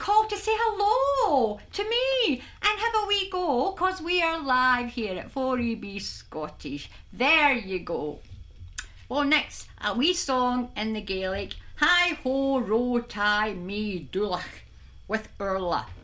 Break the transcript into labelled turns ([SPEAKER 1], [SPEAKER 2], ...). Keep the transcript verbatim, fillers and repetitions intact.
[SPEAKER 1] call to say hello to me and have a wee go, cause we are live here at four E B Scottish. There you go. Well, next, a wee song in the Gaelic. Hi ho ro tai me dulach with Urla.